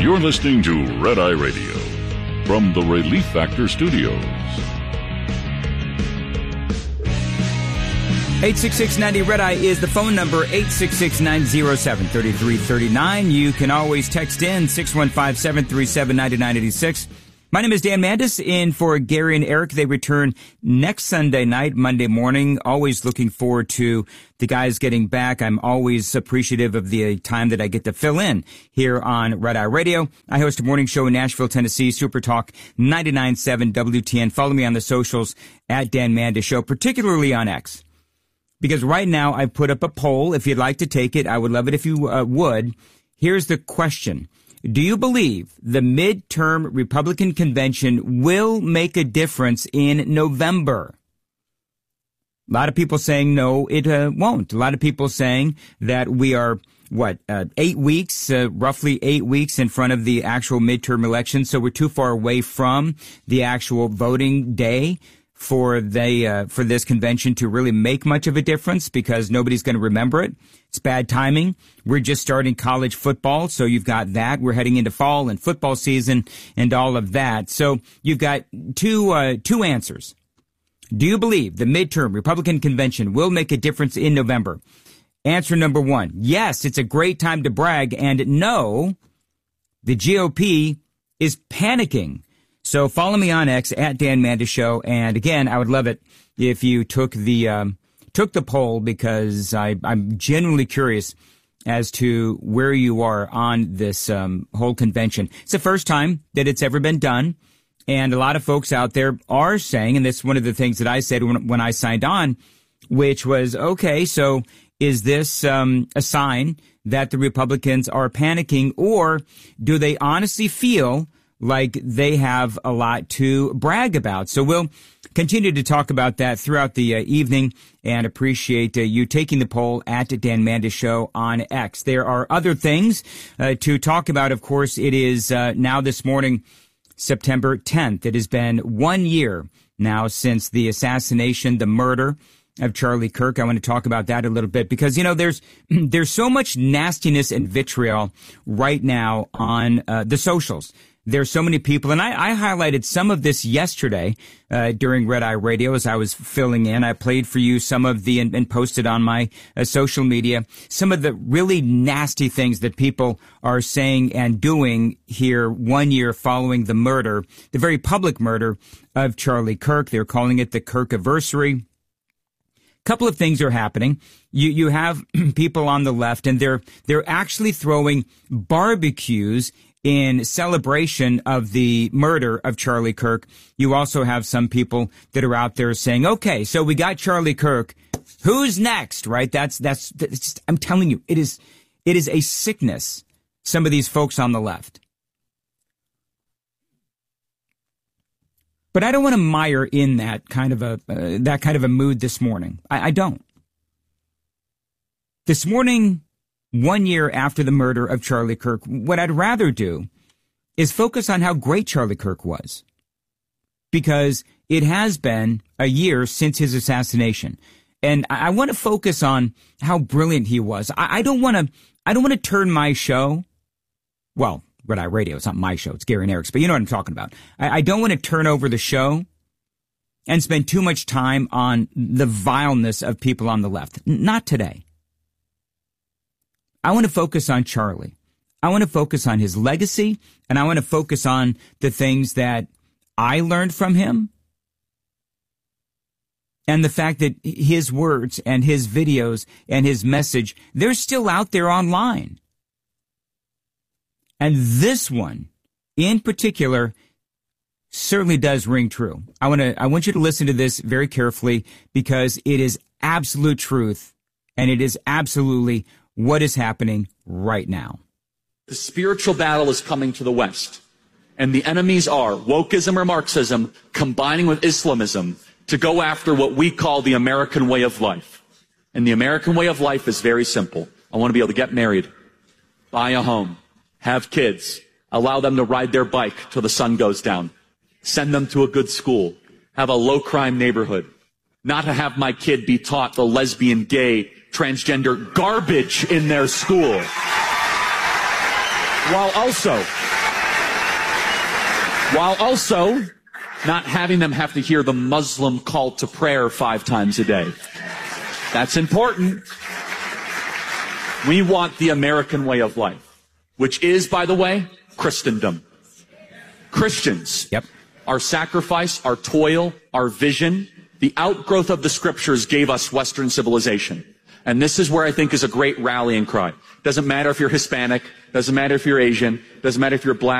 You're listening to Red Eye Radio from the Relief Factor Studios. 866-90-RED-EYE is the phone number, 866-907-3339. You can always text in 615-737-9986. My name is Dan Mandis, in for Gary and Eric. They return next Sunday night, Monday morning. Always looking forward to the guys getting back. I'm always appreciative of the time that I get to fill in here on Red Eye Radio. I host a morning show in Nashville, Tennessee, Super Talk 99.7 WTN. Follow me on the socials at Dan Mandis Show, particularly on X. Because right now I've put up a poll. If you'd like to take it, I would love it if you would. Here's the question. Do you believe the midterm Republican convention will make a difference in November? A lot of people saying no, it won't. A lot of people saying that we are, 8 weeks, roughly 8 weeks in front of the actual midterm election. So we're too far away from the actual voting day for this convention to really make much of a difference, because nobody's going to remember it. It's bad timing. We're just starting college football, so you've got that. We're heading into fall and football season and all of that. So you've got two answers. Do you believe the midterm Republican convention will make a difference in November? Answer number one, yes, it's a great time to brag, and no, the GOP is panicking. So follow me on X at Dan Mandis Show. And again, I would love it if you took the poll, because I'm genuinely curious as to where you are on this whole convention. It's the first time that it's ever been done. And a lot of folks out there are saying, and this is one of the things that I said when I signed on, which was, okay, so is this a sign that the Republicans are panicking, or do they honestly feel like they have a lot to brag about? So we'll continue to talk about that throughout the evening, and appreciate you taking the poll at Dan Mandis Show on X. There are other things to talk about. Of course, it is now this morning, September 10th. It has been 1 year now since the assassination, the murder of Charlie Kirk. I want to talk about that a little bit, because, you know, there's so much nastiness and vitriol right now on the socials. There's so many people, and I highlighted some of this yesterday during Red Eye Radio as I was filling in. I played for you some of the, and posted on my social media, some of the really nasty things that people are saying and doing here 1 year following the murder, the very public murder of Charlie Kirk. They're calling it the Kirkiversary. Couple of things are happening. You have people on the left, and they're actually throwing barbecues in celebration of the murder of Charlie Kirk. You also have some people that are out there saying, okay, so we got Charlie Kirk. Who's next? Right? That's just, I'm telling you, it is a sickness. Some of these folks on the left. But I don't want to mire in that kind of a mood this morning. I don't. This morning, 1 year after the murder of Charlie Kirk, what I'd rather do is focus on how great Charlie Kirk was. Because it has been a year since his assassination. And I want to focus on how brilliant he was. I don't want to turn my show, well, Red Eye Radio, it's not my show, it's Gary and Eric's, but you know what I'm talking about. I don't want to turn over the show and spend too much time on the vileness of people on the left. Not today. I want to focus on Charlie. I want to focus on his legacy, and I want to focus on the things that I learned from him, and the fact that his words and his videos and his message, they're still out there online. And this one, in particular, certainly does ring true. I want you to listen to this very carefully, because it is absolute truth, and it is absolutely what is happening right now. The spiritual battle is coming to the West, and the enemies are wokeism or Marxism combining with Islamism to go after what we call the American way of life. And the American way of life is very simple. I want to be able to get married, buy a home, have kids, allow them to ride their bike till the sun goes down, send them to a good school, have a low-crime neighborhood, not to have my kid be taught the lesbian, gay, transgender garbage in their school. while also not having them have to hear the Muslim call to prayer 5 times a day. That's important. We want the American way of life, which is, by the way, Christendom. Christians. Yep. Our sacrifice, our toil, our vision, the outgrowth of the scriptures gave us Western civilization. And this is where I think is a great rallying cry. Doesn't matter if you're Hispanic, doesn't matter if you're Asian, doesn't matter if you're black.